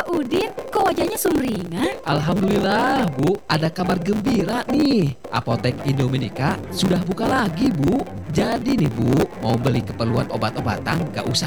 Pak Udin, kok wajahnya sumringah? Alhamdulillah Bu, ada kabar gembira nih. Apotek Indominika sudah buka lagi Bu. Jadi nih Bu, mau beli keperluan obat-obatan gak usah